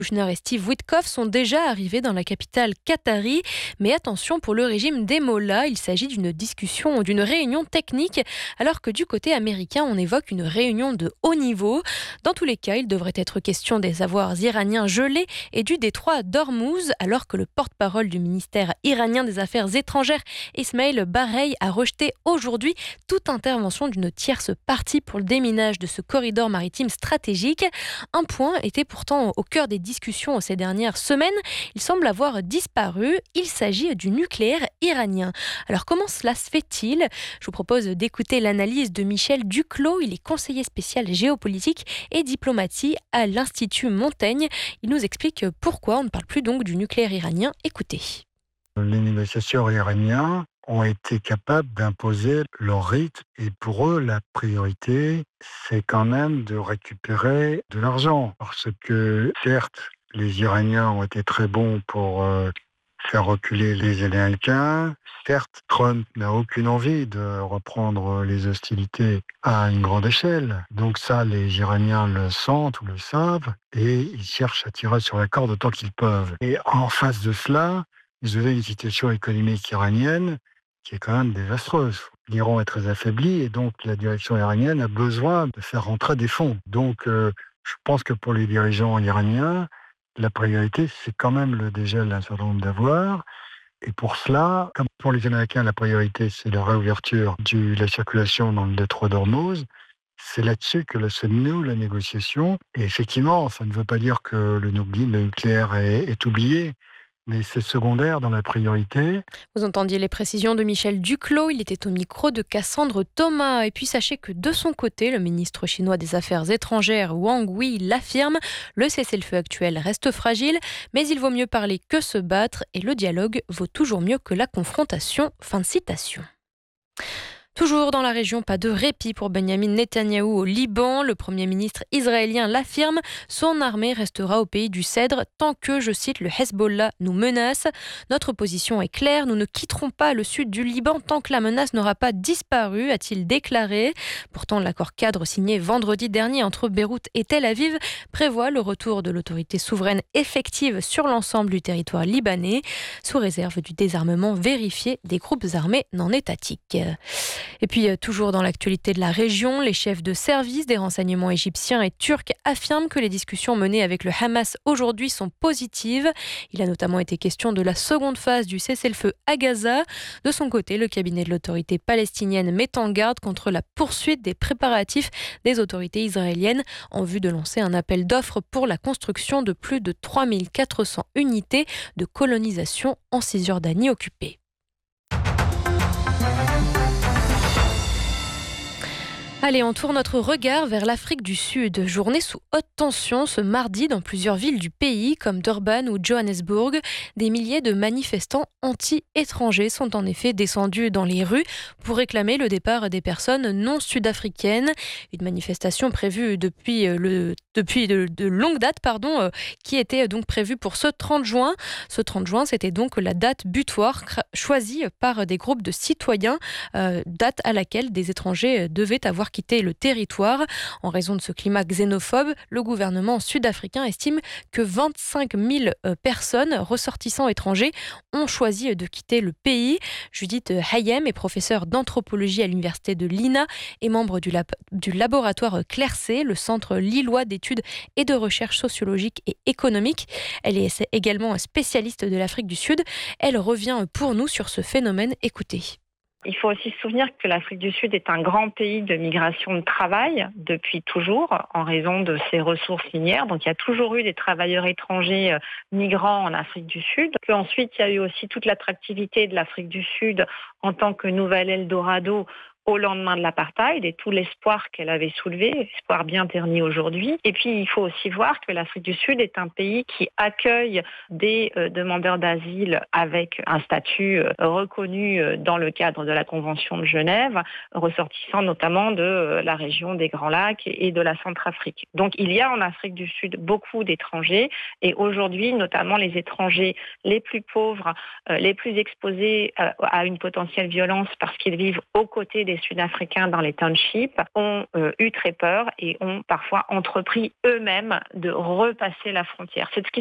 Kouchner et Steve Witkoff sont déjà arrivés dans la capitale qatari. Mais attention, pour le régime des Mollahs, il s'agit d'une discussion ou d'une réunion technique, alors que du côté américain, on évoque une réunion de haut niveau. Dans tous les cas, il devrait être question des avoirs iraniens gelés et du détroit d'Ormuz, alors que le porte-parole du ministère iranien des Affaires étrangères, Ismail Bareï, a rejeté aujourd'hui toute intervention d'une tierce partie pour le déminage de ce corridor maritime stratégique. Un point était pourtant au cœur des discussions ces dernières semaines. Il semble avoir disparu. Il s'agit du nucléaire iranien. Alors comment cela se fait-il ? Je vous propose d'écouter l'analyse de Michel Duclos. Il est conseiller spécial géopolitique et diplomatie à l'Institut Montaigne. Il nous explique pourquoi on ne parle plus donc du nucléaire iranien. Écoutez. Les négociateurs iraniens ont été capables d'imposer leur rythme et pour eux, la priorité, c'est quand même de récupérer de l'argent. Parce que, certes, les Iraniens ont été très bons pour faire reculer les Américains. Certes, Trump n'a aucune envie de reprendre les hostilités à une grande échelle. Donc ça, les Iraniens le sentent ou le savent et ils cherchent à tirer sur la corde autant qu'ils peuvent. Et en face de cela, vous avez une situation économique iranienne qui est quand même désastreuse. L'Iran est très affaibli et donc la direction iranienne a besoin de faire rentrer des fonds. Donc je pense que pour les dirigeants iraniens, la priorité, c'est quand même le dégel d'un certain nombre d'avoirs. Et pour cela, comme pour les Américains, la priorité, c'est la réouverture de la circulation dans le détroit d'Ormuz. C'est là-dessus que se noue la négociation. Et effectivement, ça ne veut pas dire que le nucléaire est oublié, mais c'est secondaire dans la priorité. Vous entendiez les précisions de Michel Duclos, il était au micro de Cassandre Thomas. Et puis sachez que de son côté, le ministre chinois des Affaires étrangères Wang Yi l'affirme, le cessez-le-feu actuel reste fragile, mais il vaut mieux parler que se battre et le dialogue vaut toujours mieux que la confrontation. Fin de citation. Toujours dans la région, pas de répit pour Benyamin Netanyahou au Liban. Le Premier ministre israélien l'affirme, son armée restera au pays du Cèdre tant que, je cite, le Hezbollah nous menace. Notre position est claire, nous ne quitterons pas le sud du Liban tant que la menace n'aura pas disparu, a-t-il déclaré. Pourtant, l'accord cadre signé vendredi dernier entre Beyrouth et Tel Aviv prévoit le retour de l'autorité souveraine effective sur l'ensemble du territoire libanais, sous réserve du désarmement vérifié des groupes armés non étatiques. Et puis, toujours dans l'actualité de la région, les chefs de service des renseignements égyptiens et turcs affirment que les discussions menées avec le Hamas aujourd'hui sont positives. Il a notamment été question de la seconde phase du cessez-le-feu à Gaza. De son côté, le cabinet de l'autorité palestinienne met en garde contre la poursuite des préparatifs des autorités israéliennes en vue de lancer un appel d'offres pour la construction de plus de 3400 unités de colonisation en Cisjordanie occupée. Allez, on tourne notre regard vers l'Afrique du Sud. Journée sous haute tension ce mardi dans plusieurs villes du pays, comme Durban ou Johannesburg. Des milliers de manifestants anti-étrangers sont en effet descendus dans les rues pour réclamer le départ des personnes non sud-africaines. Une manifestation prévue depuis de longue date, qui était donc prévue pour ce 30 juin. Ce 30 juin, c'était donc la date butoir choisie par des groupes de citoyens, date à laquelle des étrangers devaient avoir quitté le territoire. En raison de ce climat xénophobe, le gouvernement sud-africain estime que 25 000 personnes, ressortissants étrangers, ont choisi de quitter le pays. Judith Hayem est professeure d'anthropologie à l'université de l'INA et membre du laboratoire Clercé, le centre lillois d'études et de recherche sociologique et économique. Elle est également spécialiste de l'Afrique du Sud. Elle revient pour nous sur ce phénomène. Écoutez. Il faut aussi se souvenir que l'Afrique du Sud est un grand pays de migration de travail depuis toujours en raison de ses ressources minières. Donc il y a toujours eu des travailleurs étrangers migrants en Afrique du Sud. Puis ensuite, il y a eu aussi toute l'attractivité de l'Afrique du Sud en tant que nouvel Eldorado au lendemain de l'apartheid et tout l'espoir qu'elle avait soulevé, espoir bien terni aujourd'hui. Et puis, il faut aussi voir que l'Afrique du Sud est un pays qui accueille des demandeurs d'asile avec un statut reconnu dans le cadre de la Convention de Genève, ressortissant notamment de la région des Grands Lacs et de la Centrafrique. Donc, il y a en Afrique du Sud beaucoup d'étrangers et aujourd'hui, notamment les étrangers les plus pauvres, les plus exposés à une potentielle violence parce qu'ils vivent aux côtés des des Sud-Africains dans les townships ont eu très peur et ont parfois entrepris eux-mêmes de repasser la frontière. C'est ce qui